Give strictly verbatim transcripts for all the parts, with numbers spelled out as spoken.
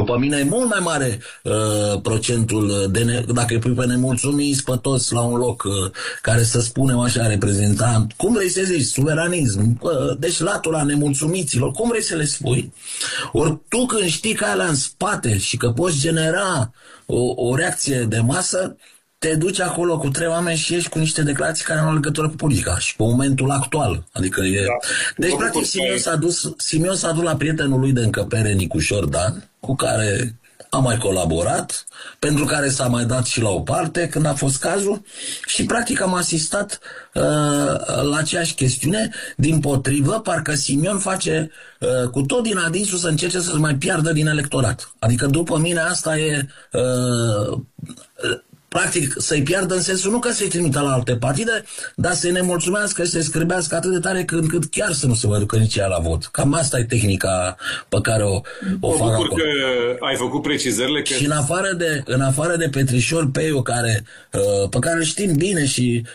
După mine e mult mai mare uh, procentul, de ne, dacă îi pui pe nemulțumiți pe toți la un loc, uh, care să spunem așa, reprezentant, cum vrei să zici, suveranism, uh, deci latura nemulțumiților, cum vrei să le spui? Ori tu când știi că alea în spate și că poți genera o, o reacție de masă, te duci acolo cu trei oameni și ești cu niște declarații care nu au legătură cu politica și pe momentul actual. Adică e... Da. Deci, practic, Simion s-a dus, Simion s-a dus la prietenul lui de încăpere, Nicușor Dan, cu care a mai colaborat, pentru care s-a mai dat și la o parte când a fost cazul și, practic, am asistat uh, la aceeași chestiune. Dimpotrivă, parcă Simion face uh, cu tot din adinsul să încerce să-și mai piardă din electorat. Adică, după mine, asta e... Uh, practic, să-i piardă în sensul nu că să-i trimită la alte partide, dar să-i nemulțumească și să-i scribească atât de tare cât, cât chiar să nu se vă ducă nici ea la vot. Cam asta e tehnica pe care o, o fac acolo. Că ai făcut precizările. Că... Și în afară de, în afară de Petrișor Peiu, care, pe care îl știm bine și...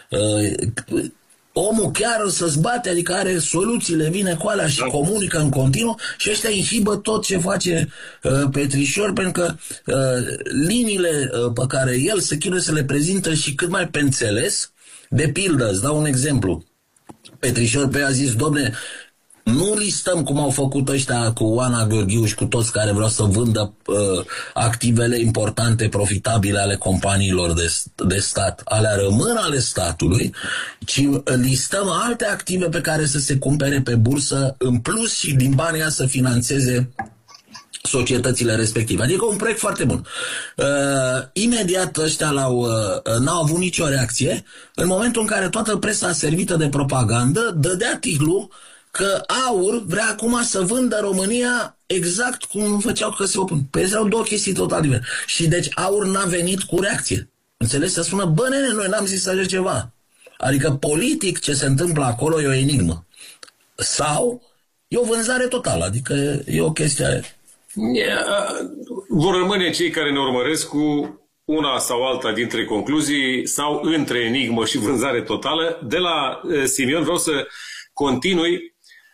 omul chiar să-ți bate, adică are soluțiile, vine cu alea și da. comunică în continuu și ăștia inhibă tot ce face uh, Petrișor, pentru că uh, liniile uh, pe care el se chinuie să le prezintă și cât mai pe înțeles, de pildă, îți dau un exemplu. Petrișor pe a zis, domne, nu listăm cum au făcut ăștia cu Oana Gheorghiu și cu toți care vreau să vândă uh, activele importante, profitabile ale companiilor de, de stat, alea rămân ale statului, ci listăm alte active pe care să se cumpere pe bursă în plus și din banii ăia să financeze societățile respective. Adică un proiect foarte bun. Uh, imediat ăștia l-au, uh, n-au avut nicio reacție. În momentul în care toată presa servită de propagandă dădea tiglu că AUR vrea acum să vândă România exact cum făceau că se opun. Păi erau două chestii total diferite. Și deci AUR n-a venit cu reacție. Înțelegi? Să spună, bă, nene, noi n-am zis așa ceva. Adică politic ce se întâmplă acolo e o enigmă. Sau e o vânzare totală. Adică e o chestie... Yeah. Vor rămâne cei care ne urmăresc cu una sau alta dintre concluzii sau între enigmă și vânzare totală. De la uh, Simion vreau să continui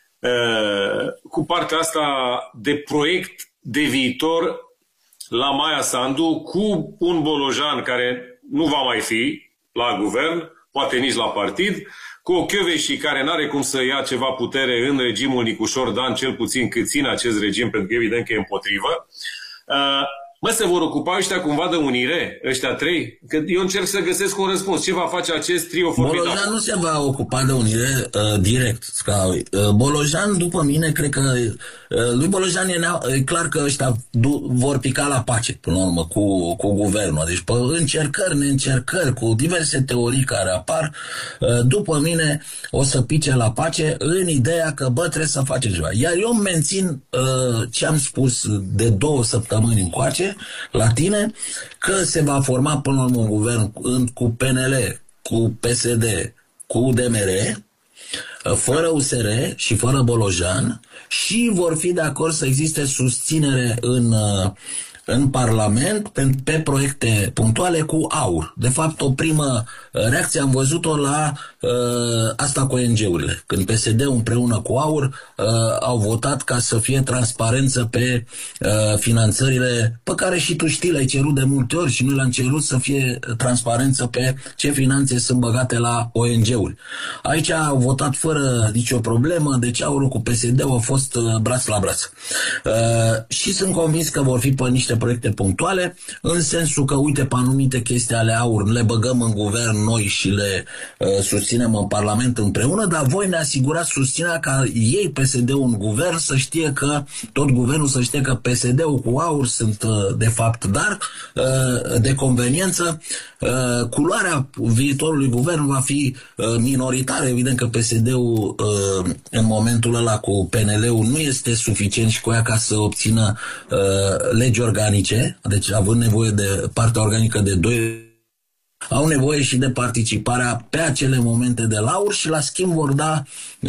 cu partea asta de proiect de viitor la Maia Sandu, cu un Bolojan care nu va mai fi la guvern, poate nici la partid, cu o Kövesi care n-are cum să ia ceva putere în regimul Nicușor Dan, cel puțin cât ține acest regim, pentru că evident că e împotrivă. Mă, se vor ocupa ăștia cumva de unire, ăștia trei? Că eu încerc să găsesc un răspuns. Ce va face acest trio formidabil? Bolojan nu se va ocupa de unire uh, direct. Ca, uh, Bolojan, după mine, cred că uh, lui Bolojan e, e clar că ăștia vor pica la pace, până la urmă, cu, cu guvernul. Deci, pe încercări, neîncercări, cu diverse teorii care apar, uh, după mine o să pice la pace în ideea că, bă, trebuie să face ceva. Iar eu mențin uh, ce am spus de două săptămâni încoace, la tine, că se va forma până la urmă un guvern cu P N L, cu P S D, cu D M R, fără U S R și fără Bolojan, și vor fi de acord să existe susținere în, în Parlament pe, pe proiecte punctuale cu AUR. De fapt, o primă reacție am văzut-o la uh, asta cu O N G-urile. Când P S D împreună cu AUR uh, au votat ca să fie transparență pe uh, finanțările pe care și tu știi, le-ai cerut de multe ori și noi le-am cerut să fie transparență pe ce finanțe sunt băgate la O N G-uri. Aici au votat fără nicio problemă, deci AUR cu P S D au fost uh, braț la braț. Uh, și sunt convins că vor fi pe niște proiecte punctuale, în sensul că, uite, pe anumite chestii ale AUR le băgăm în guvern noi și le uh, susținem în Parlament împreună, dar voi ne asigurați susținerea ca ei, P S D-ul în guvern, să știe că, tot guvernul să știe că P S D-ul cu AUR sunt uh, de fapt, dar uh, de conveniență, uh, culoarea viitorului guvern va fi uh, minoritară. Evident că P S D-ul uh, în momentul ăla cu P N L-ul nu este suficient și cu ea ca să obțină uh, legi organice, deci având nevoie de partea organică de doi, au nevoie și de participarea pe acele momente de laur și la schimb vor da uh,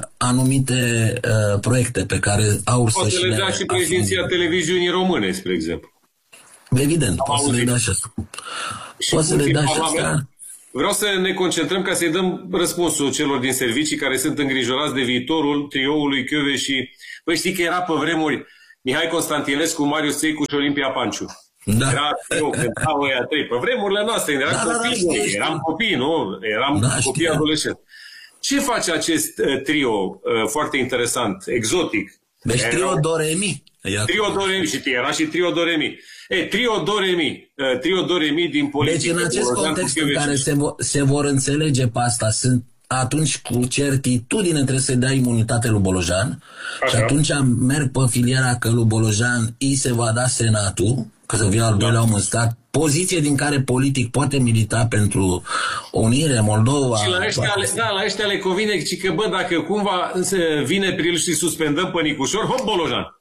anumite uh, proiecte pe care AUR să și le dea și președinția televiziunii române, spre exemplu. Evident, poate să le dea și asta. Poate să le dea și asta. Vreau să ne concentrăm ca să-i dăm răspunsul celor din servicii care sunt îngrijorați de viitorul trioului Kövesi. Păi știi că era pe vremuri, Mihai Constantinescu, Marius Țeicu și Olimpia Panciu. Da. Era eu, cântau ăia trei. Pe vremurile noastre, eram da, copii, da, da, eram copii, nu? Eram da, copii știu. adolescenți. Ce face acest uh, trio uh, foarte interesant, exotic? Deci trio Doremi. Trio Doremi și era și trio Doremi. E, trio Doremi, uh, trio Doremi din politică. Deci în acest context în care se, vo se vor înțelege pe asta, sunt atunci cu certitudine trebuie să dea imunitate lui Bolojan. Așa. Și atunci merg pe filiera că lui Bolojan îi se va da Senatul, că să fie al doilea om în stat, poziție din care politic poate milita pentru unire Moldova. Și la ăștia, le, da, la ăștia le convine și că, bă, dacă cumva vine prilej și suspendăm pe Nicușor, hop, Bolojan.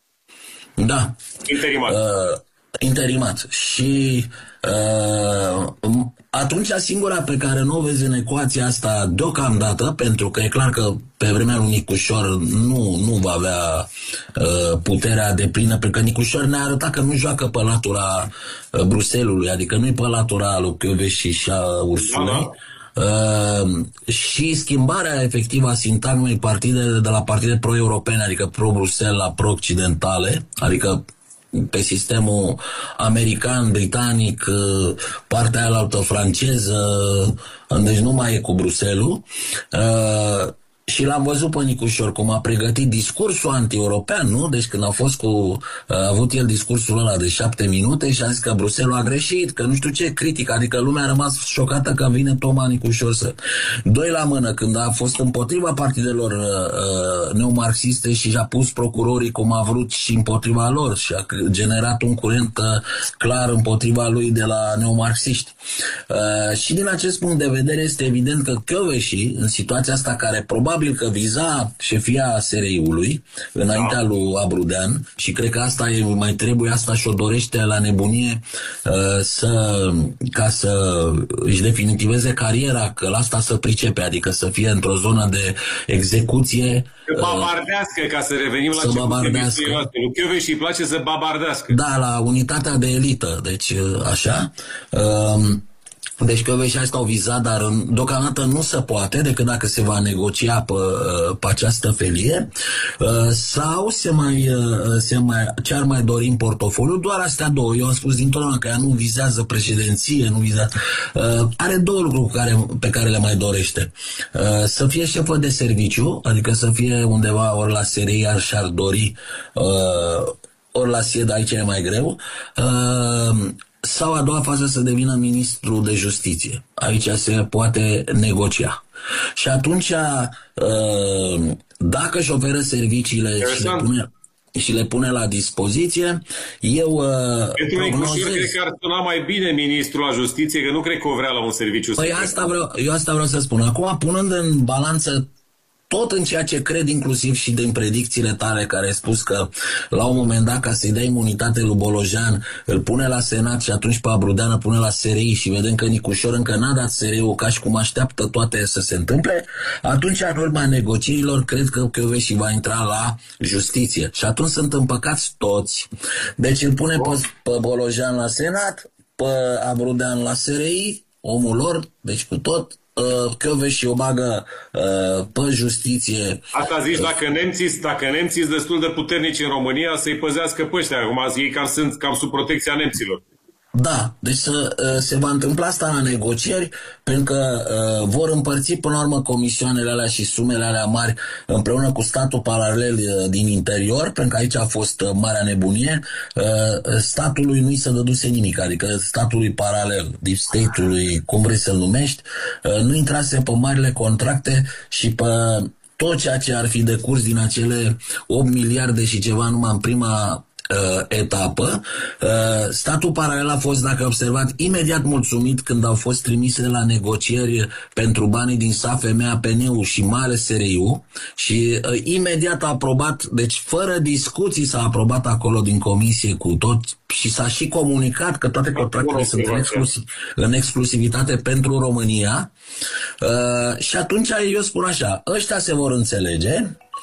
Da. Interimat. Uh, interimat. Și uh, atunci singura pe care nu o vezi în ecuația asta deocamdată, pentru că e clar că pe vremea lui Nicușor nu, nu va avea uh, puterea deplină, pentru că Nicușor ne-a arătat că nu joacă pe latura uh, Bruselului, adică nu-i pe latura lui Kövesi și a Ursulei. Uh, și schimbarea efectivă a sintagmei partide de la partide pro-europene, adică pro-Bruxelles la pro-occidentale, adică pe sistemul american, britanic, partea aia franceză, deci nu mai e cu Bruxelles-ul. Uh, și l-am văzut pe Nicușor cum a pregătit discursul anti-european, nu? Deci când a fost cu, a avut el discursul ăla de șapte minute și a zis că Bruxelles a greșit, că nu știu ce, critic, adică lumea a rămas șocată că vine Toma Nicușor să... Doi la mână, când a fost împotriva partidelor uh, neomarxiste și și-a pus procurorii cum a vrut și împotriva lor și a generat un curent uh, clar împotriva lui de la neomarxiști. Uh, și din acest punct de vedere este evident că Kövesi, în situația asta care probabil Probabil că viza șefia S R I-ului înaintea da. lui Abrudean și cred că asta e, mai trebuie, asta și-o dorește la nebunie uh, să, ca să își definitiveze cariera, că la asta să pricepe, adică să fie într-o zonă de execuție. Să babardească, uh, ca să revenim la să ce babardească. Lui Kövesi îi place să babardească. Da, la unitatea de elită, deci așa. Uh, Deci Kövesi asta au vizat, dar deocamdată nu se poate decât dacă se va negocia pe, pe această felie sau se mai, se mai, ce ar mai dori în portofoliu, doar astea două. Eu am spus dintotdeauna că ea nu vizează președinție, nu vizează, are două lucruri care, pe care le mai dorește. Să fie șefă de serviciu, adică să fie undeva ori la S R I, și-ar dori, ori la S I E D, aici e mai greu, sau a doua fază să devină ministru de justiție. Aici se poate negocia. Și atunci, dacă își oferă serviciile și le, pune, și le pune la dispoziție, eu Pentru prognozez... cred că ar suna mai bine ministrul la justiție, că nu cred că o vrea la un serviciu. Păi asta vreau, eu asta vreau să spun. Acum, punând în balanță tot în ceea ce cred, inclusiv și din predicțiile tale care ai spus că la un moment dat, ca să-i dea imunitate lui Bolojan, îl pune la Senat și atunci pe Abrudean îl pune la S R I și vedem că Nicușor încă n-a dat S R I-ul ca și cum așteaptă toate să se întâmple, atunci în urma negocierilor cred că Kövesi va intra la justiție. Și atunci sunt împăcați toți. Deci îl pune pe, pe Bolojan la Senat, pe Abrudean la S R I, omul lor, deci cu tot, Kövesi o bagă uh, pe justiție. Asta zici, dacă nemții, dacă nemții sunt destul de puternici în România, să-i păzească pe ăștia. Acum ei cam sunt cam sub protecția nemților. Da, deci să, uh, se va întâmpla asta la negocieri, pentru că uh, vor împărți până la urmă comisioanele alea și sumele alea mari împreună cu statul paralel uh, din interior, pentru că aici a fost uh, marea nebunie. Uh, statului nu-i se dăduse nimic, adică statului paralel, deep state-ului, cum vrei să-l numești, uh, nu intrase pe marile contracte și pe tot ceea ce ar fi decurs din acele opt miliarde și ceva numai în prima Uh, etapă. Uh, statul paralel a fost, dacă observat, imediat mulțumit când au fost trimise la negocieri pentru banii din S A F M, A P N-ul și mare S R I-ul și uh, imediat a aprobat, deci fără discuții s-a aprobat acolo din comisie cu tot și s-a și comunicat că toate contractele sunt în, exclusiv, în exclusivitate pentru România. Uh, și atunci eu spun așa, ăștia se vor înțelege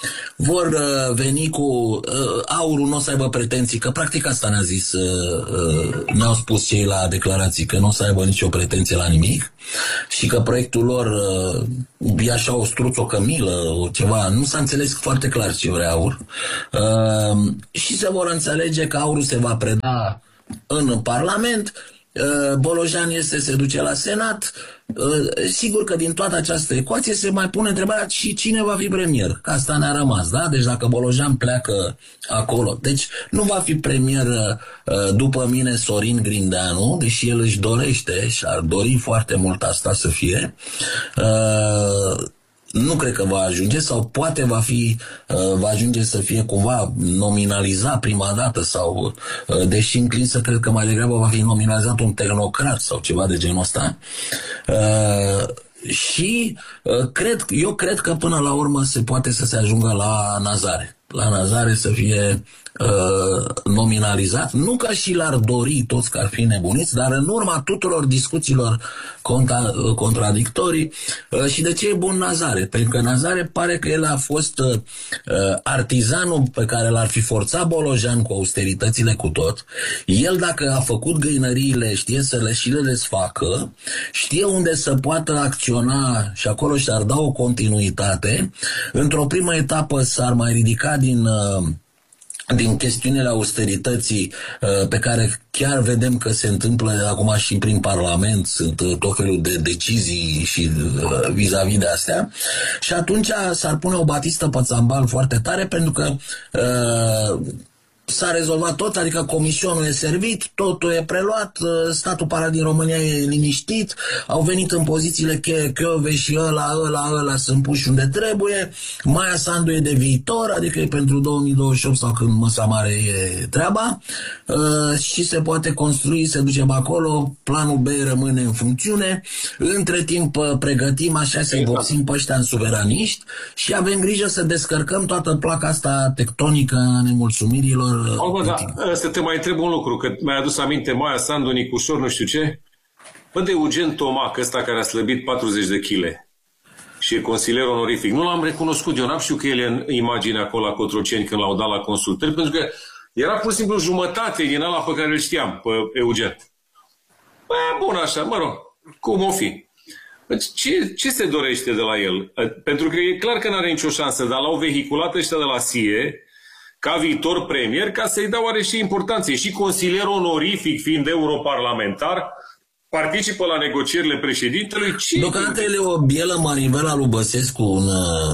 vor uh, veni cu uh, aurul, nu o să aibă pretenții, că practic asta ne-a zis, uh, uh, ne-au spus cei la declarații, că nu o să aibă nicio pretenție la nimic și că proiectul lor uh, e așa o struț, o cămilă, o ceva, nu s-a înțeles foarte clar ce vrea aur. Uh, și se vor înțelege că aurul se va preda în Parlament, Bolojan este, se duce la Senat. Sigur că din toată această ecuație se mai pune întrebarea și cine va fi premier, că asta ne-a rămas, da? Deci dacă Bolojan pleacă acolo, deci nu va fi premier după mine Sorin Grindeanu, deși el își dorește și ar dori foarte mult asta să fie. Nu cred că va ajunge, sau poate va fi, va ajunge să fie cumva nominalizat prima dată, sau, deși înclin să cred că mai degrabă va fi nominalizat un tehnocrat sau ceva de genul ăsta. Și cred, eu cred că până la urmă se poate să se ajungă la Nazare. La Nazare să fie uh, nominalizat, nu ca și l-ar dori toți că ar fi nebuniți, dar în urma tuturor discuțiilor contra, uh, contradictorii. Uh, și de ce e bun Nazare? Pentru că Nazare pare că el a fost uh, artizanul pe care l-ar fi forțat Bolojan cu austeritățile cu tot. El, dacă a făcut găinăriile, știe să le și le desfacă, știe unde să poată acționa și acolo și-ar da o continuitate. Într-o primă etapă s-ar mai ridica din, din chestiunile austerității pe care chiar vedem că se întâmplă acum și prin Parlament, sunt tot felul de decizii și vis-a-vis de astea, și atunci s-ar pune o batistă pe țambal foarte tare, pentru că s-a rezolvat tot, adică comisionul e servit, totul e preluat, statul para din România e liniștit, au venit în pozițiile cheie Chiove și ăla, ăla, ăla sunt puși unde trebuie, Maia Sandu e de viitor, adică e pentru două mii douăzeci și opt sau când măsa mare e treaba, și se poate construi, se ducem acolo, planul B rămâne în funcțiune, între timp pregătim așa să-i vopsim pe ăștia în suveraniști și avem grijă să descărcăm toată placa asta tectonică a nemulțumirilor. Albă, da, să te mai întreb un lucru, că mi-ai adus aminte Maia Sandu, Nicușor, nu știu ce. Bă, de Eugen Tomac, ăsta care a slăbit patruzeci de kilograme și e consilier onorific, nu l-am recunoscut, eu n-am știut că el e în imagine acolo la Cotroceni când l-au dat la consultări, pentru că era pur și simplu jumătate din ăla pe care îl știam, pe Eugen. Bă, bun așa, mă rog, cum o fi. Ce, ce se dorește de la el? Pentru că e clar că n-are nicio șansă, dar l-au vehiculat ăștia de la S I E ca viitor premier, ca să-i dau oare și importanță. E și consilier onorific, fiind europarlamentar, participă la negocierile președintelui. Deocamdată el e o bielă manivela lui Băsescu în,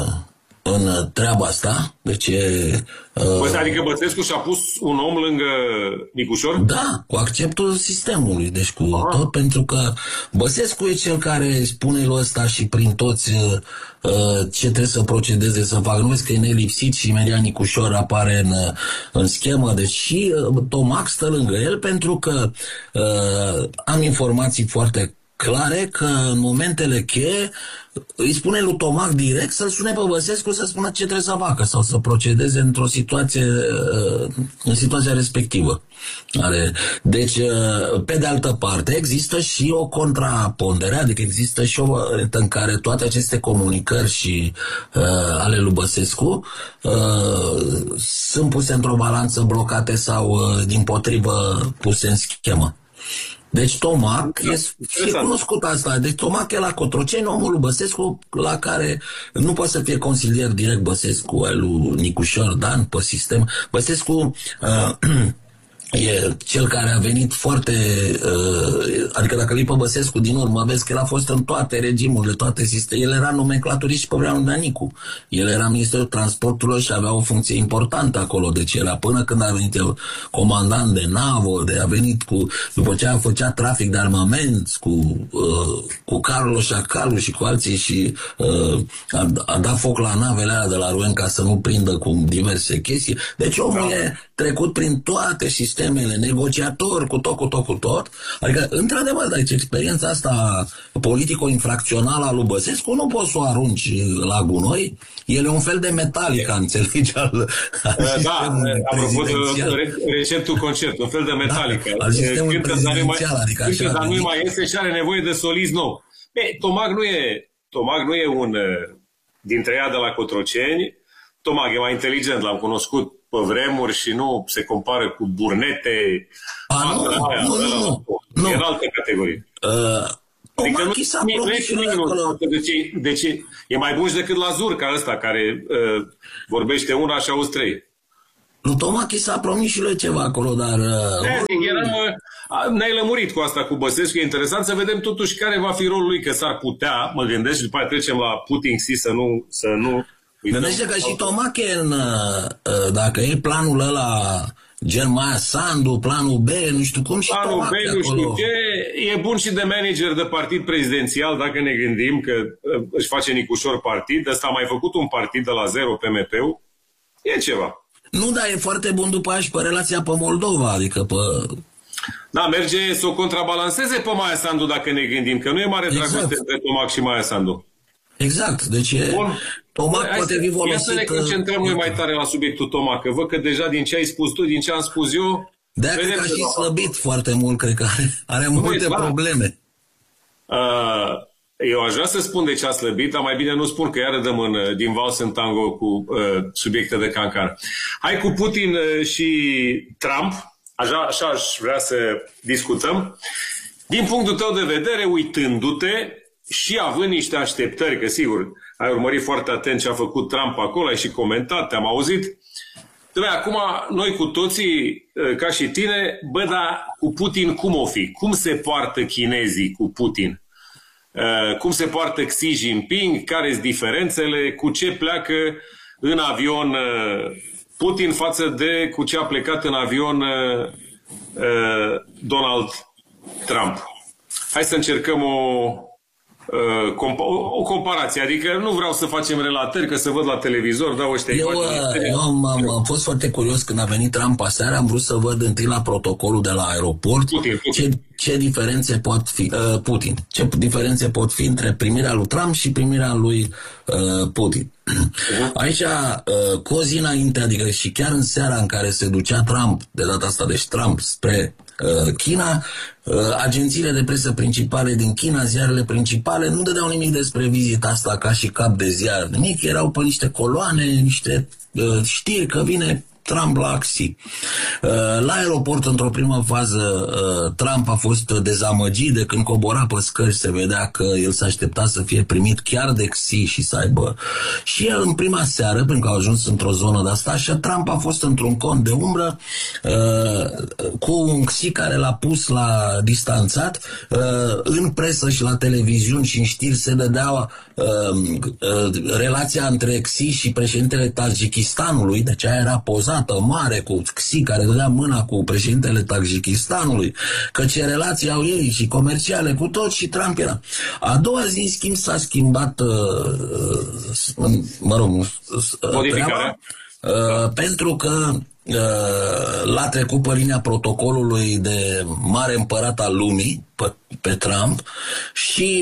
în treaba asta. Deci e, uh... adică Băsescu și-a pus un om lângă Nicușor? Da, cu acceptul sistemului. Deci cu Aha. tot, pentru că Băsescu e cel care spune lui ăsta și prin toți uh, ce trebuie să procedeze, să facă. Nu vezi că e nelipsit și imediat Nicușor apare în, în schemă. Deci și uh, Tomac stă lângă el, pentru că uh, am informații foarte clare că în momentele cheie îi spune lui Tomac direct să-l sune pe Băsescu să spună ce trebuie să facă sau să procedeze într-o situație, în situația respectivă. Deci, pe de altă parte, există și o contrapondere, adică există și o în care toate aceste comunicări și uh, ale lui Băsescu uh, sunt puse într-o balanță, blocate sau uh, dimpotrivă puse în schemă. Deci Tomac, da, e, e cunoscut asta, deci Tomac e la Cotroceni, omul lui Băsescu, la care nu poate să fie consilier direct Băsescu, al lui Nicușor Dan, pe sistem. Băsescu uh, e cel care a venit foarte, uh, adică dacă îl iei pe Băsescu din urmă, vezi că el a fost în toate regimurile, toate sistemele, el era nomenclaturist și pe vremea lui Danicu. El era ministrul transporturilor și avea o funcție importantă acolo, deci era până când a venit el comandant de navă, de a venit cu, după ce a făcea trafic de armament cu, uh, cu Carlo Șacalu și cu alții și uh, a, a dat foc la navele alea de la Rouen ca să nu prindă cu diverse chestii. Deci omul da. e trecut prin toate sistemele, negociator, cu tot, cu tot, cu tot. Adică, într-adevăr, deci experiența asta politico-infracțională a lui Băsescu nu poți să o arunci la gunoi. El e un fel de Metallica, înțelegi, al, al da, apropo de recentul concert, un fel de Metallica. Da, al sistemului prezidențial, adică așa. Dar nu mai este și are nevoie de solist nou. Ei, Tomac nu e, Tomac nu e un dintre ea de la Cotroceni. Toma e mai inteligent, l-am cunoscut pe vremuri și nu se compară cu Burnete. A, nu, aia, nu, nu, nu, nu. E în altă categorie. Uh, adică nu, nu, deci, deci e mai bun decât la Zurca ăsta, care uh, vorbește una și auzi trei. Nu, Tomachi s-a promis și lui ceva acolo, dar... Uh, ne-ai lămurit cu asta, cu Băsescu. E interesant să vedem totuși care va fi rolul lui, că s-ar putea, mă gândesc, și după aia trecem la Putin, să nu... Să nu gândește că și Tomachi, în, dacă e planul ăla, gen Maia Sandu, planul B, nu știu cum, și planul Tomachi B, nu acolo. știu ce, e bun și de manager de partid prezidențial, dacă ne gândim că își face Nicușor partid. Ăsta a mai făcut un partid de la zero, P M P-ul. E ceva. Nu, dar e foarte bun după aia și pe relația pe Moldova, adică pe... Da, merge să o contrabalanceze pe Maia Sandu, dacă ne gândim, că nu e mare exact. Dragoste între Tomac și Maia Sandu. Exact, deci e... Tomac Hai poate să, fi folosit... Ia să ne concentrăm noi mai tare la subiectul Tomac, că văd că deja din ce ai spus tu, din ce am spus eu... De-aia cred că a și slăbit foarte mult, cred că are, are multe Băi, probleme. Uh, eu aș vrea să spun de ce a slăbit, dar mai bine nu spun, că iară dăm în, din vals în tango cu uh, subiecte de cancar. Hai cu Putin uh, și Trump, așa, așa aș vrea să discutăm. Din punctul tău de vedere, uitându-te și având niște așteptări, că sigur, ai urmărit foarte atent ce a făcut Trump acolo, ai și comentat, te-am auzit. Trebuie acum, noi cu toții, ca și tine, bă, dar cu Putin cum o fi? Cum se poartă chinezii cu Putin? Cum se poartă Xi Jinping? Care-s diferențele? Cu ce pleacă în avion Putin față de cu ce a plecat în avion Donald Trump? Hai să încercăm o... o comparație, adică nu vreau să facem relatări, că să văd la televizor, da, ăștia... Eu, eu am, am, am fost foarte curios când a venit Trump aseară, am vrut să văd întâi la protocolul de la aeroport Putin, Putin. Ce, ce diferențe pot fi uh, Putin, ce diferențe pot fi între primirea lui Trump și primirea lui uh, Putin. Uh-huh. Aici, uh, cu o zi înainte, adică și chiar în seara în care se ducea Trump, de data asta, deci Trump spre uh, China, uh, agențiile de presă principale din China, ziarele principale, nu dădeau nimic despre vizita asta ca și cap de ziar. Nimic, erau pe niște coloane, niște uh, știri că vine Trump la Xi. La aeroport, într-o primă fază, Trump a fost dezamăgit de când cobora pe scări, se vedea că el s-a așteptat să fie primit chiar de Xi și să aibă... Și el în prima seară, pentru că a ajuns într-o zonă de asta, și Trump a fost într-un cont de umbră cu un Xi care l-a pus la distanțat. În presă și la televiziuni și în știri se dădea relația între Xi și președintele Tajikistanului, deci aia era pozată mare cu Xi care dădea mâna cu președintele Tajikistanului, că ce relații au ei și comerciale cu tot, și Trump era. A doua zi, în schimb, s-a schimbat uh, mă rog treaba, uh, pentru că uh, l-a trecut pe linia protocolului de mare împărat al lumii pe, pe Trump și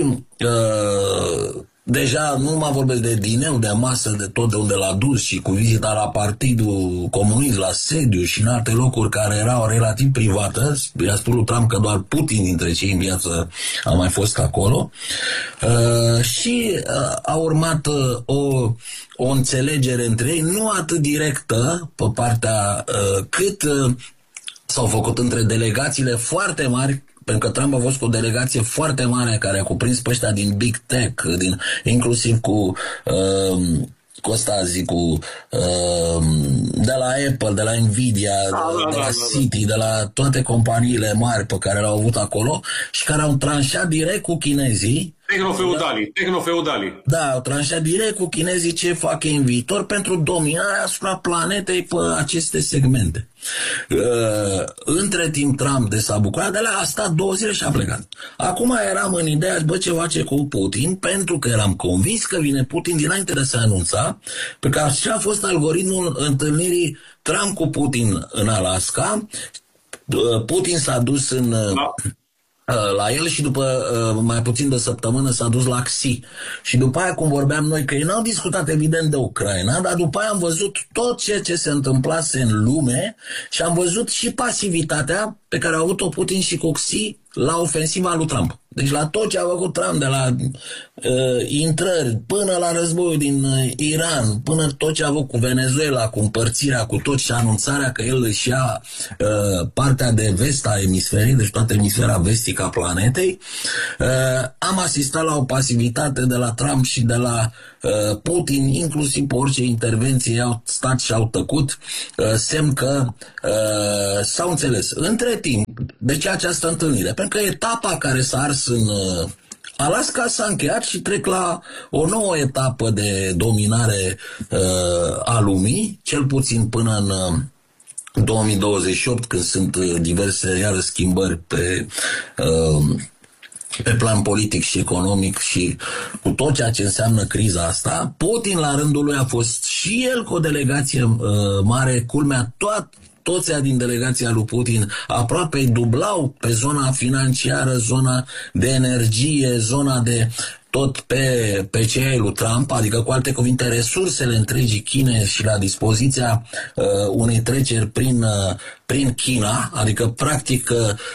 uh, deja nu mă vorbesc de dineu, de masă, de tot de unde l-a dus și cu vizita la Partidul Comunist, la sediu și în alte locuri care erau relativ private. I-a spus lui Trump că doar Putin dintre cei în viață a mai fost acolo. Uh, și uh, a urmat uh, o, o înțelegere între ei, nu atât directă pe partea uh, cât uh, s-au făcut între delegațiile foarte mari, pentru că Trump a fost cu o delegație foarte mare care a cuprins pe ăștia din Big Tech, din, inclusiv cu uh, cu ăsta zic, cu uh, de la Apple, de la Nvidia, de, de la Citi, de la toate companiile mari pe care le-au avut acolo și care au tranșat direct cu chinezii. Tehnofeudalii, tehnofeudalii. Da, au tranșat direct cu chinezii ce fac ei în viitor pentru dominarea asupra planetei pe aceste segmente. Uh, între timp Trump de s-a bucurat de la a stat două zile și a plecat. Acum eram în ideea, bă, ce face cu Putin, pentru că eram convins că vine Putin dinainte de să anunța, pentru că așa a fost algoritmul întâlnirii Trump cu Putin în Alaska. Uh, Putin s-a dus în... Uh, da. la el și după uh, mai puțin de săptămână s-a dus la Xi. Și după aia, cum vorbeam noi, că ei n-au discutat evident de Ucraina, dar după aia am văzut tot ceea ce se întâmplase în lume și am văzut și pasivitatea pe care au avut-o Putin și cu Xi la ofensiva lui Trump. Deci la tot ce a făcut Trump, de la uh, intrări până la războiul din uh, Iran, până tot ce a avut cu Venezuela, cu împărțirea, cu tot și anunțarea că el își ia uh, partea de vest a emisferii, deci toată emisfera vestică a planetei, uh, am asistat la o pasivitate de la Trump și de la uh, Putin, inclusiv pe orice intervenție au stat și au tăcut, uh, semn că uh, s-au înțeles. Între timp, de ce această întâlnire? Pentru că etapa care s-a ars în uh, Alaska s-a încheiat și trec la o nouă etapă de dominare uh, a lumii, cel puțin până în uh, două mii douăzeci și opt, când sunt uh, diverse iară schimbări pe, uh, pe plan politic și economic și cu tot ceea ce înseamnă criza asta. Putin la rândul lui a fost și el cu o delegație uh, mare, culmea toată toți din delegația lui Putin aproape dublau pe zona financiară, zona de energie, zona de tot pe, pe ce e lui Trump, adică cu alte cuvinte resursele întregii Chine și la dispoziția uh, unei treceri prin, uh, prin China, adică practic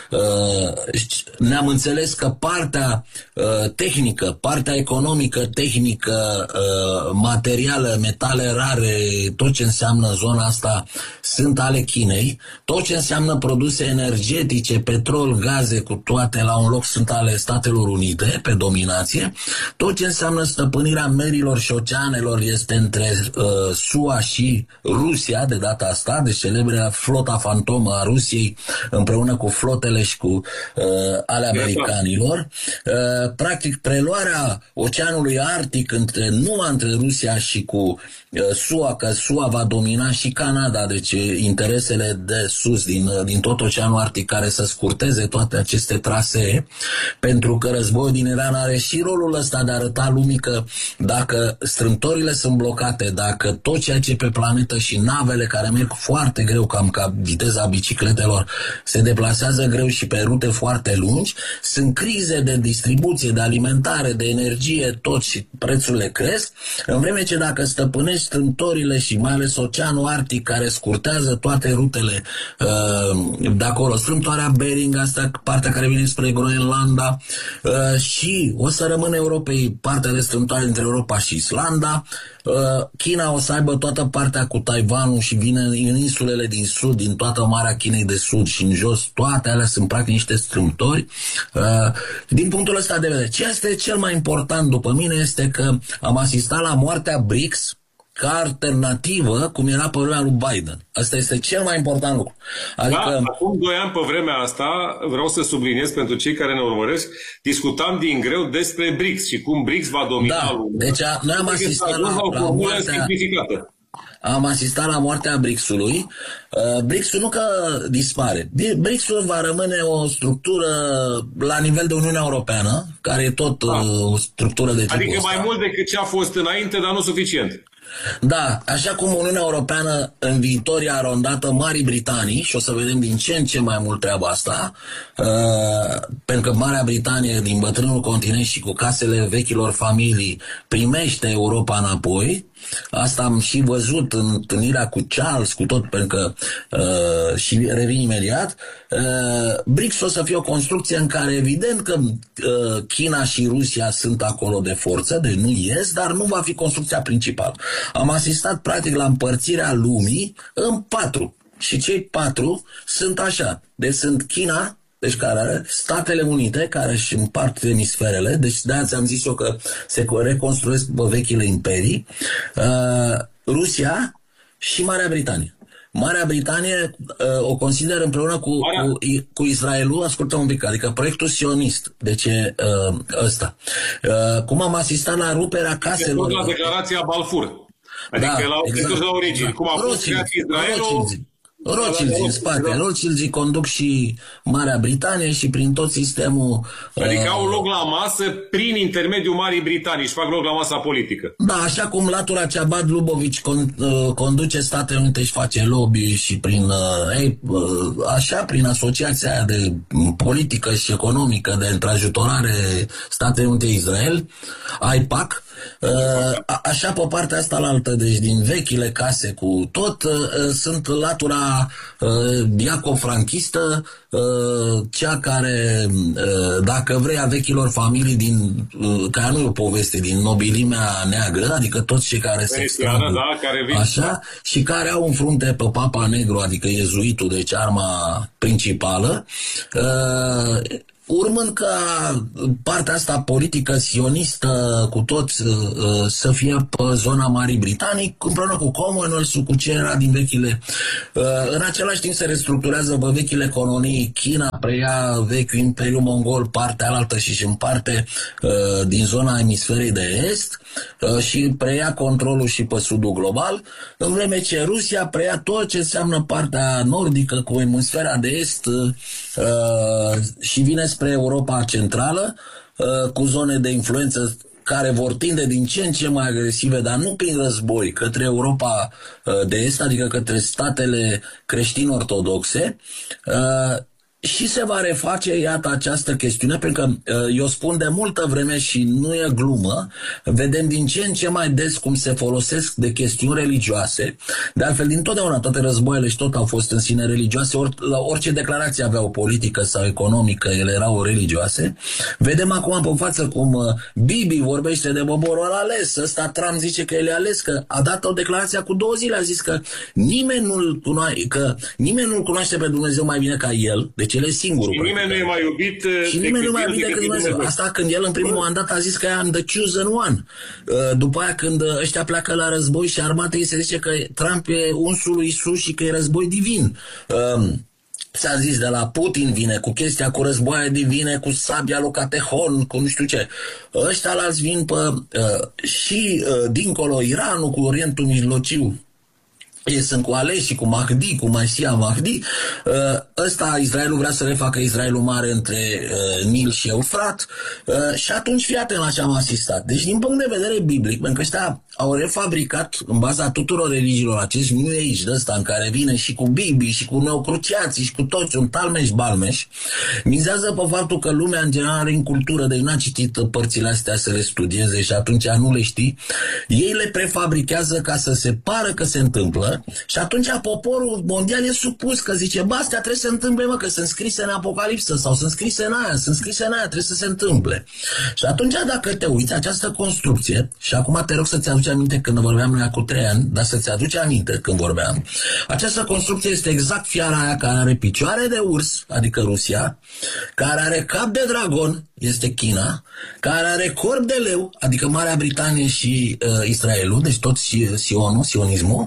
uh, ne-am înțeles că partea uh, tehnică, partea economică, tehnică, uh, materială, metale rare, tot ce înseamnă zona asta sunt ale Chinei, tot ce înseamnă produse energetice, petrol, gaze, cu toate la un loc sunt ale Statelor Unite pe dominație. Tot ce înseamnă stăpânirea mărilor și oceanelor este între uh, S U A și Rusia de data asta, deci celebra flota fantomă a Rusiei împreună cu flotele și cu uh, ale americanilor. Uh, practic preluarea Oceanului Arctic între, numai între Rusia și cu uh, S U A, că S U A va domina și Canada, deci interesele de sus din, uh, din tot Oceanul Arctic care să scurteze toate aceste trasee, pentru că războiul din Iran are și rolul ăsta de a arăta lumii că dacă strâmtorile sunt blocate, dacă tot ceea ce e pe planetă și navele care merg foarte greu, cam ca viteza bicicletelor, se deplasează greu și pe rute foarte lungi, sunt crize de distribuție, de alimentare, de energie, tot și prețurile cresc, în vreme ce dacă stăpânești strâmtorile și mai ales Oceanul Arctic care scurtează toate rutele uh, de acolo, strâmtoarea Bering, asta partea care vine spre Groenlanda uh, și o să rămână Europei partea de strâmtoare între Europa și Islanda. China o să aibă toată partea cu Taiwanul și vine în insulele din sud, din toată Marea Chinei de Sud și în jos, toate alea sunt practic niște strâmtori. Din punctul ăsta de vedere, ce este cel mai important după mine este că am asistat la moartea B R I C S ca alternativă, cum era pe vremea lui Biden. Asta este cel mai important lucru. Adică... Da, acum doi ani pe vremea asta, vreau să subliniez pentru cei care ne urmăresc, discutam din greu despre B R I C S și cum B R I C S va domina da, lumea. Deci a, noi am asistat la, la, la moartea... Am asistat la moartea B R I C S-ului. Uh, B R I C S-ul nu că dispare. B R I C S-ul va rămâne o structură la nivel de Uniunea Europeană, care e tot da. uh, o structură de tipul Adică ăsta. mai mult decât ce a fost înainte, dar nu suficient. Da, așa cum Uniunea Europeană în viitor e arondată Marii Britanii și o să vedem din ce în ce mai mult treaba asta, uh, pentru că Marea Britanie din bătrânul continent și cu casele vechilor familii primește Europa înapoi. Asta am și văzut în întâlnirea cu Charles, cu tot, pentru că uh, și revin imediat. uh, B R I C S o să fie o construcție în care evident că uh, China și Rusia sunt acolo de forță, deci nu ies, dar nu va fi construcția principală. Am asistat practic la împărțirea lumii în patru și cei patru sunt așa, deci sunt China, deci care Statele Unite, care își împart emisferele, deci de-aia ți-am zis eu că se reconstruiesc vechile imperii, uh, Rusia și Marea Britanie. Marea Britanie uh, o consideră împreună cu, cu, cu Israelul, ascultă un pic, adică proiectul sionist, deci uh, ăsta. Uh, cum am asistat la ruperea caselor... La declarația Balfour. Adică da, la, exact, la origine. Exact. Cum a fost creat Israelul... Rothschild în spate, Rothschild conduc și Marea Britanie și prin tot sistemul... Adică uh, au loc la masă prin intermediul Marii Britanii și fac loc la masa politică. Da, așa cum latura Ceabat Lubovici con, uh, conduce Statele Unite și face lobby și prin uh, ei, uh, așa, prin asociația aia de politică și economică de întrajutorare Statele Unite-Israel, A I P A C, Așa pe partea asta la altă, deci din vechile case cu tot, sunt latura iaco-franchistă, cea care, dacă vrei, a vechilor familii din, care nu e o poveste, din nobilimea neagră, adică toți cei care se extragă, da, care vin, așa, și care au în frunte pe Papa Negru, adică iezuitul, deci arma principală, urmând ca partea asta politică sionistă cu toți să fie pe zona Marii Britanii, împreună cu Commonwealth-ul, cu ce era din vechile. În același timp se restructurează pe vechile colonii, China preia vechiul Imperiu Mongol, partea alaltă și își împarte din zona emisferei de est și preia controlul și pe sudul global, în vreme ce Rusia preia tot ce înseamnă partea nordică cu emisfera de est și vine spre Europa Centrală, cu zone de influență care vor tinde din ce în ce mai agresive, dar nu prin război, către Europa de Est, adică către statele creștin-ortodoxe, și se va reface, iată, această chestiune, pentru că eu spun de multă vreme și nu e glumă, vedem din ce în ce mai des cum se folosesc de chestiuni religioase. De altfel, dintotdeauna toate războaiele și tot au fost în sine religioase, or, la orice declarație aveau politică sau economică, ele erau religioase. Vedem acum pe față cum Bibi vorbește de poporul ales, ăsta Trump zice că el e ales, că a dat o declarație cu două zile, a zis că nimeni nu-l cunoaște, că nimeni nu-l cunoaște pe Dumnezeu mai bine ca el, deci el e singurul. Și nimeni nu e mai iubit și nimeni nu mai iubit decât Dumnezeu. Asta când el în primul mandat a zis că I am the chosen one. După aia când ăștia pleacă la război și armata îi se zice că Trump e unsul lui Isus și că e război divin. S-a zis de la Putin vine cu chestia cu războaie divine, cu sabia lui Catehon, cu nu știu ce. Ăștia l-ați vin pe și dincolo Iranul cu Orientul Mijlociu. Ei sunt cu aleși, cu Mahdi, cu Masia Mahdi. Ăsta, Israelul vrea să refacă Israelul mare între Nil și Eufrat. Și atunci fii atent la ce am asistat. Deci din punct de vedere biblic, pentru că ăștia au refabricat în baza tuturor religiilor acest New Age de ăsta în care vine și cu Bibi și cu neocruciații și cu toți un talmeș-balmeș, mizează pe faptul că lumea în general are în cultură, de n-a citit părțile astea să le studieze și atunci nu le știi. Ei le prefabrichează ca să se pară că se întâmplă. Și atunci poporul mondial e supus, că zice, bă, astea trebuie să se întâmple, mă, că sunt scrise în Apocalipsă sau sunt scrise în aia, sunt scrise în aia, trebuie să se întâmple. Și atunci dacă te uiți, această construcție, și acum te rog să-ți aduci aminte când vorbeam noi cu trei ani, dar să-ți aduci aminte când vorbeam, această construcție este exact fiara aia care are picioare de urs, adică Rusia, care are cap de dragon, este China, care are corp de leu, adică Marea Britanie și uh, Israelul, deci tot Sionul, sionismul,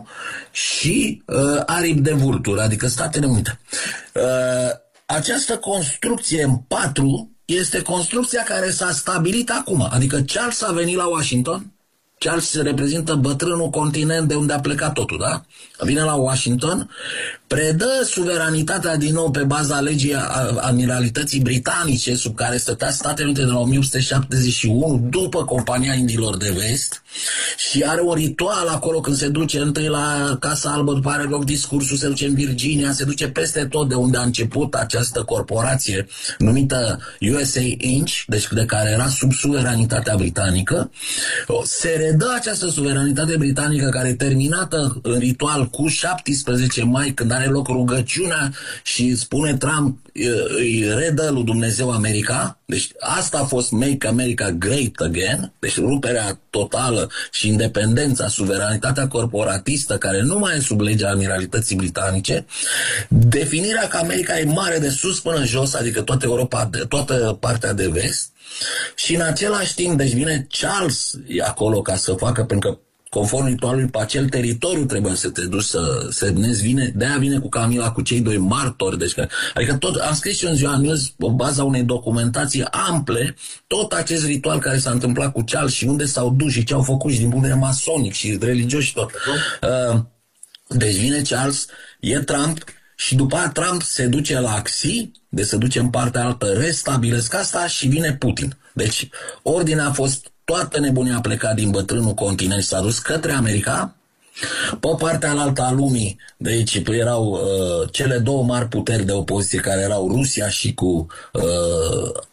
și uh, aripi de vulturi, adică Statele Unite. Uh, această construcție în patru este construcția care s-a stabilit acum, adică Charles a venit la Washington, Charles reprezintă bătrânul continent de unde a plecat totul, da? Vine la Washington, predă suveranitatea din nou pe baza legii Amiralității Britanice, sub care stătea Statele Unite de la o mie opt sute șaptezeci și unu, după Compania Indiilor de Vest, și are un ritual acolo când se duce întâi la Casa Albă, după are loc discursul, se duce în Virginia, se duce peste tot de unde a început această corporație numită U S A Inc, deci de care era sub suveranitatea britanică. Se redă această suveranitate britanică care e terminată în ritual cu șaptesprezece mai, când are loc rugăciunea și spune Trump, îi redă lui Dumnezeu America. Deci asta a fost Make America Great Again, deci ruperea totală și independența, suveranitatea corporatistă care nu mai e sub legea Amiralității Britanice, definirea că America e mare de sus până jos, adică toată Europa, toată partea de vest. Și în același timp, deci vine Charles acolo ca să facă, pentru că conform ritualului pe acel teritoriu trebuie să te duci să semnezi, vine, de-aia vine cu Camila, cu cei doi martori, deci că, adică tot, am scris și în ziua news, pe baza unei documentații ample, tot acest ritual care s-a întâmplat cu Charles și unde s-au dus și ce au făcut și din punct de vedere masonic și religios și tot. Uh, deci vine Charles, e Trump, și după aia Trump se duce la Xi, de se duce în partea altă, restabilesc asta și vine Putin. Deci ordinea a fost, toată nebunia a plecat din bătrânul continent și s-a dus către America. Pe partea alaltă a lumii, de aici erau uh, cele două mari puteri de opoziție care erau Rusia și cu uh,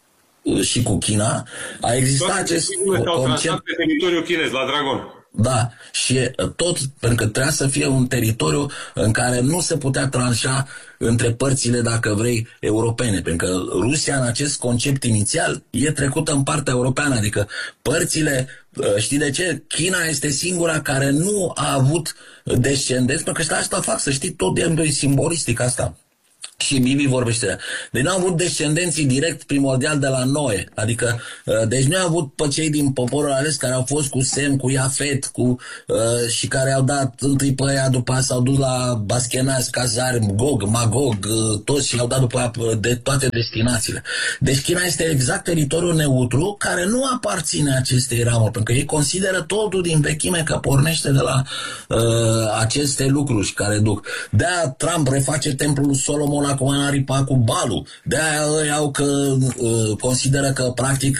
și cu China, a existat toate acest concept pe teritoriul chinez, la Dragon. Da, și tot pentru că trebuia să fie un teritoriu în care nu se putea tranșa între părțile, dacă vrei, europene, pentru că Rusia în acest concept inițial e trecută în partea europeană, adică părțile, știi de ce? China este singura care nu a avut descendenți, pentru că asta fac, să știi, tot de simbolistic asta. Și Bibi vorbește. Deci nu au avut descendenții direct primordial de la Noe. Adică, deci nu au avut pe cei din poporul ales care au fost cu Sem, cu Iafet, cu, uh, și care au dat întâi pe aia, după aia s-au dus la Baskenazi, Cazari, Gog, Magog, uh, toți și au dat după aia de toate destinațiile. Deci China este exact teritoriul neutru care nu aparține acestei ramuri, pentru că ei consideră totul din vechime că pornește de la uh, aceste lucruri care duc. De-aia Trump reface templul Solomon acum în aripa cu balul. De-aia îi au că uh, consideră că practic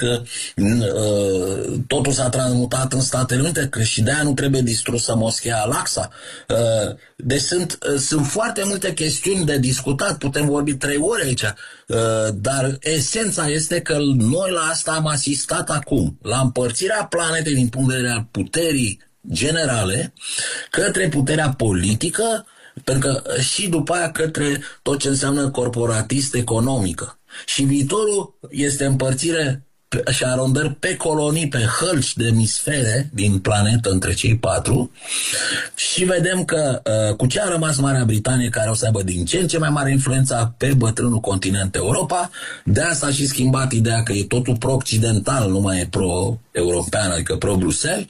uh, totul s-a transmutat în Statele Unite și de-aia nu trebuie distrusă moschea Al-Aqsa. Uh, deci sunt, uh, sunt foarte multe chestiuni de discutat, putem vorbi trei ore aici, uh, dar esența este că noi la asta am asistat acum, la împărțirea planetei din punct de vedere al puterii generale către puterea politică, pentru că și după aia către tot ce înseamnă corporatist economică. Și viitorul este împărțire și arondări pe colonii, pe hălci de emisfere din planetă între cei patru și vedem că cu ce a rămas Marea Britanie, care o să aibă din ce în ce mai mare influența pe bătrânul continent Europa. De asta a și schimbat ideea că e totul pro-occidental, nu mai e pro-european, adică pro-Bruxelles.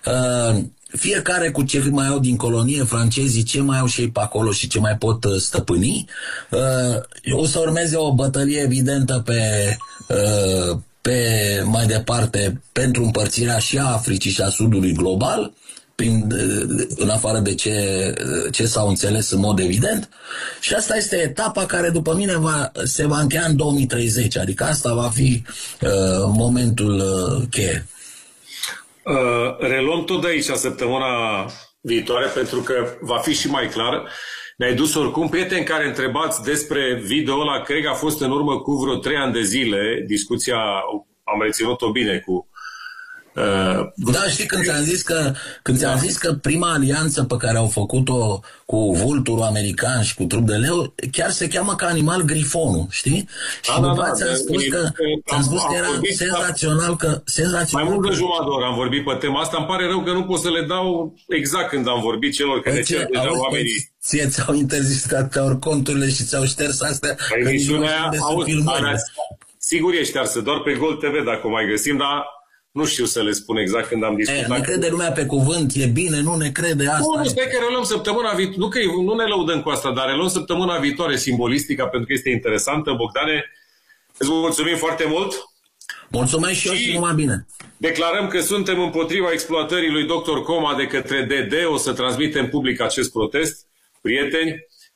Fiecare cu ce mai au din colonie, francezii, ce mai au și ei pe acolo și ce mai pot uh, stăpâni. Uh, o să urmeze o bătălie evidentă pe, uh, pe mai departe pentru împărțirea și a Africii și a Sudului global, prin, uh, în afară de ce, ce s-au înțeles în mod evident. Și asta este etapa care, după mine, va, se va încheia în două mii treizeci, adică asta va fi uh, momentul uh, cheie. Uh, reluăm tot de aici săptămâna viitoare, pentru că va fi și mai clar. Ne-ai dus oricum, prieteni care întrebați despre video ăla, cred că a fost în urmă cu vreo trei ani de zile, discuția am reținut-o bine cu... Uh, da, știi, când ți-am zis că, când ți-am zis că prima alianță pe care au făcut-o cu vulturul american și cu trup de leu, chiar se cheamă ca animal grifonul, știi? Da, și da, după da, ți-am spus că, ți-am spus că era senzațional că... Senzațional mai mult că... de jumătate de oră am vorbit pe tema asta. Îmi pare rău că nu pot să le dau exact când am vorbit celor care cer deja oamenii. Ție ți-au interzis atâtea ori conturile și ți-au șters astea. Emisiunea, sigur e ștearsă, doar pe Gold T V dacă o mai găsim, dar nu știu să le spun exact când am discutat. E, ne crede lumea pe cuvânt, e bine, nu ne crede asta. Nu, nu, stai că reluăm săptămâna viitoare. Nu că nu ne lăudăm cu asta, dar reluăm săptămâna viitoare simbolistica, pentru că este interesantă. Bogdane, îți mulțumim foarte mult. Mulțumesc și eu și numai bine. Declarăm că suntem împotriva exploatării lui doctor Coma de către D D. O să transmitem public acest protest. Prieteni,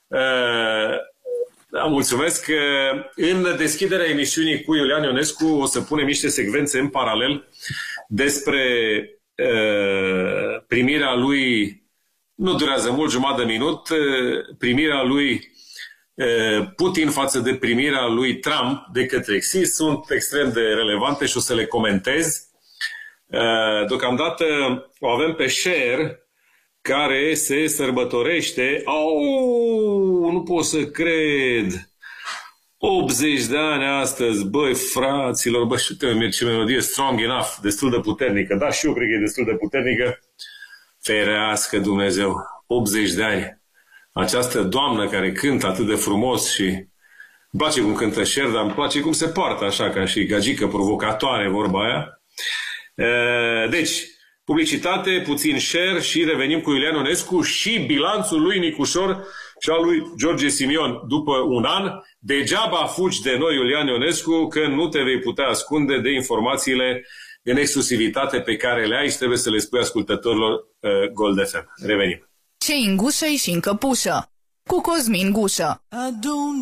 uh, mulțumesc. În deschiderea emisiunii cu Iulian Ionescu o să punem niște secvențe în paralel despre uh, primirea lui, nu durează mult, jumătate de minut, uh, primirea lui uh, Putin față de primirea lui Trump de către Xi. Sunt extrem de relevante și o să le comentez. Uh, deocamdată o avem pe share, care se sărbătorește. Au, nu pot să cred. optzeci de ani astăzi, băi, fraților, bă, știu ce melodie, Strong Enough, destul de puternică. Da, și eu cred că e destul de puternică. Ferească Dumnezeu, optzeci de ani. Această doamnă care cântă atât de frumos și îmi place cum cântă Cher, dar îmi place cum se poartă așa, ca și gagică provocatoare, vorba aia. Deci, publicitate, puțin share și revenim cu Iulian Ionescu și bilanțul lui Nicușor și al lui George Simion după un an. Degeaba fugi de noi, Iulian Ionescu, că nu te vei putea ascunde de informațiile în exclusivitate pe care le ai și trebuie să le spui ascultătorilor uh, Gold F M. Revenim. Ce în gușă și în căpușă cu Cosmin Gușă.